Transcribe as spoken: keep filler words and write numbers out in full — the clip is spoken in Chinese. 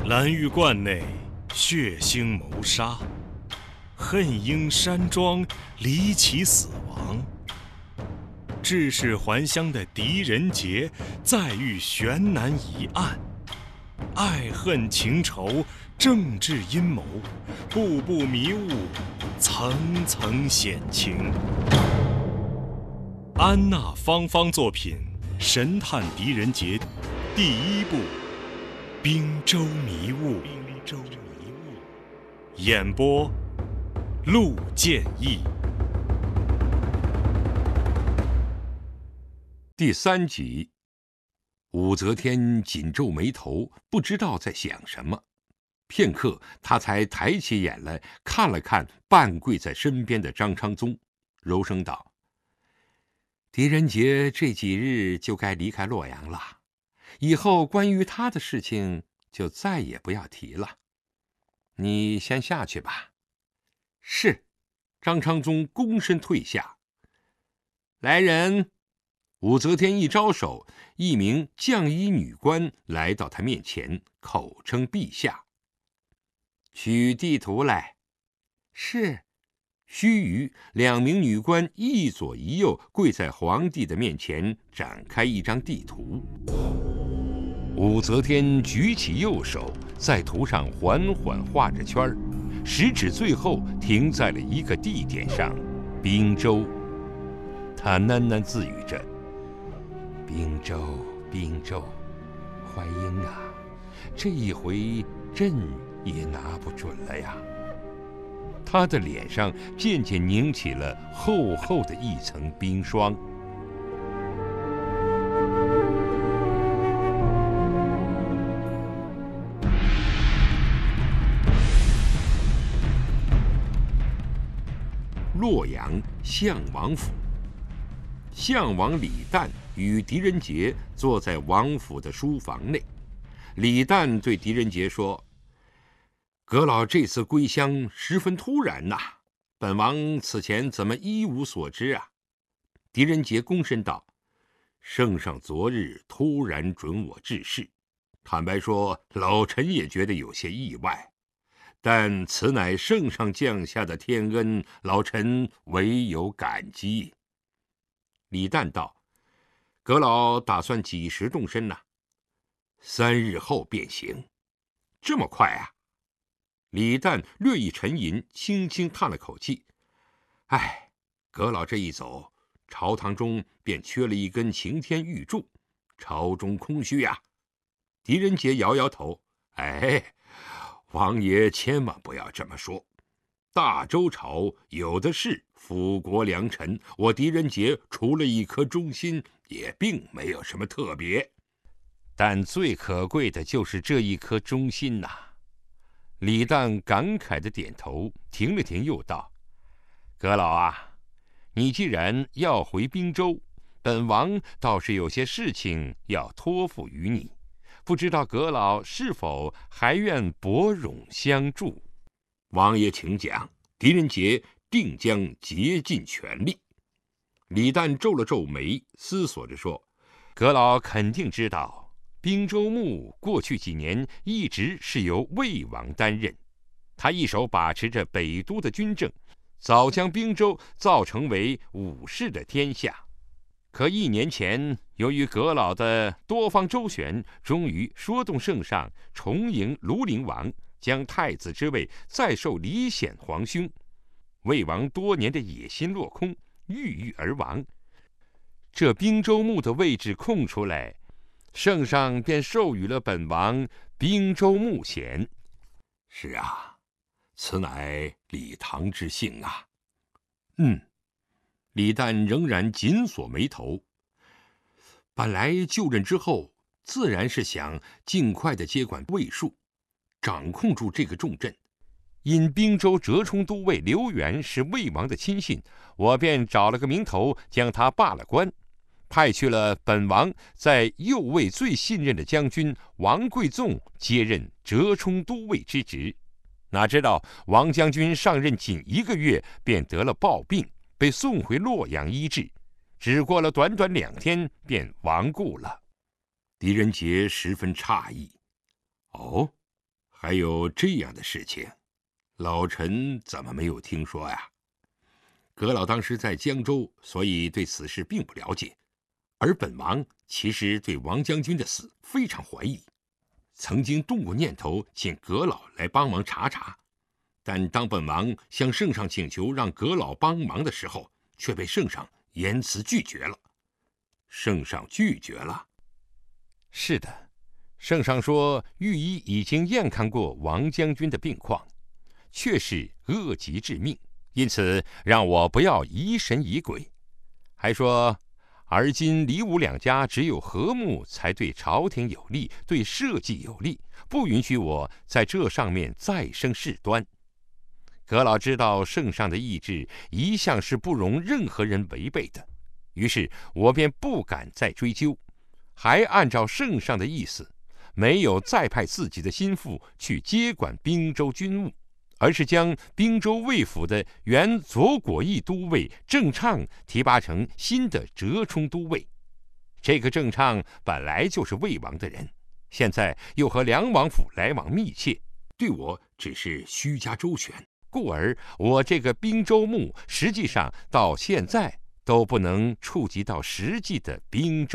蓝玉观内血腥谋杀，恨因山庄离奇死亡。致使还乡的狄仁杰再遇悬难疑案，爱恨情仇、政治阴谋，步步迷雾，层层险情。安娜芳芳作品《神探狄仁杰》第一部《滨州迷雾》，演播陆建义。 第三集，武则天紧皱眉头，不知道在想什么。片刻，他才抬起眼来，看了看半跪在身边的张昌宗，柔声道：“狄仁杰这几日就该离开洛阳了，以后关于他的事情就再也不要提了。你先下去吧。”是。张昌宗躬身退下。来人！武则天一招手，一名绛衣女官来到他面前，口称陛下。取地图来。是。须臾，两名女官一左一右跪在皇帝的面前，展开一张地图。武则天举起右手，在图上缓缓画着圈儿，食指最后停在了一个地点上——滨州。她喃喃自语着：“滨州，滨州，淮阴啊，这一回朕也拿不准了呀。”他的脸上渐渐凝起了厚厚的一层冰霜。洛阳相王府，相王李旦与狄仁杰坐在王府的书房内。李旦对狄仁杰说：“阁老这次归乡十分突然呐、啊，本王此前怎么一无所知啊？”狄仁杰躬身道：“圣上昨日突然准我致仕，坦白说，老臣也觉得有些意外。但此乃圣上降下的天恩，老臣唯有感激。”李旦道：“阁老打算几时动身呢？”“三日后便行。”“这么快啊？”李旦略一沉吟，轻轻叹了口气：“唉，阁老这一走，朝堂中便缺了一根擎天玉柱，朝中空虚呀。”狄仁杰摇摇头：“哎，王爷千万不要这么说。大周朝有的是辅国良臣，我狄仁杰除了一颗忠心，也并没有什么特别。但最可贵的就是这一颗忠心呐、啊。”李旦感慨地点头，停了停，又道：“阁老啊，你既然要回滨州，本王倒是有些事情要托付于你，不知道阁老是否还愿伯冗相助？”“王爷请讲，狄仁杰定将竭尽全力。”李旦皱了皱眉，思索着说：“阁老肯定知道，滨州牧过去几年一直是由魏王担任，他一手把持着北都的军政，早将滨州造成为武士的天下。可一年前，由于阁老的多方周旋，终于说动圣上重迎庐陵王，将太子之位再授李显皇兄。魏王多年的野心落空，郁郁而亡。这滨州牧的位置空出来，圣上便授予了本王滨州牧衔。”“是啊，此乃李唐之幸啊。”“嗯。”李旦仍然紧锁眉头。本来就任之后，自然是想尽快的接管卫戍，掌控住这个重镇。因滨州折冲都尉刘元是魏王的亲信，我便找了个名头将他罢了官，派去了本王在右卫最信任的将军王贵纵接任折冲都尉之职。哪知道王将军上任仅一个月，便得了暴病，被送回洛阳医治，只过了短短两天便亡故了。狄仁杰十分诧异：“哦， 还有这样的事情，老臣怎么没有听说呀？葛老当时在江州，所以对此事并不了解。而本王其实对王将军的死非常怀疑，曾经动过念头请葛老来帮忙查查。但当本王向圣上请求让葛老帮忙的时候，却被圣上严词拒绝了。圣上拒绝了？ 是的，圣上说御医已经验看过王将军的病况，确是恶疾致命，因此让我不要疑神疑鬼，还说而今李武两家只有和睦才对朝廷有利，对社稷有利，不允许我在这上面再生事端。葛老知道圣上的意志一向是不容任何人违背的，于是我便不敢再追究，还按照圣上的意思，没有再派自己的心腹去接管滨州军务，而是将滨州卫府的原左果毅都尉郑畅提拔成新的折冲都尉。这个郑畅本来就是魏王的人，现在又和梁王府来往密切， 对我只是虚加周旋， 故而我这个滨州牧实际上到现在都不能触及到实际的滨州